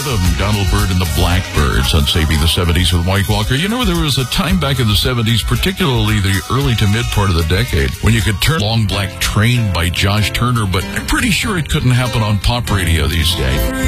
Rhythm, Donald Byrd and the Blackbirds on Saving the 70s with Mike Walker. You know, there was a time back in the 70s, particularly the early to mid part of the decade, when you could turn Long Black Train by Josh Turner, but I'm pretty sure it couldn't happen on pop radio these days.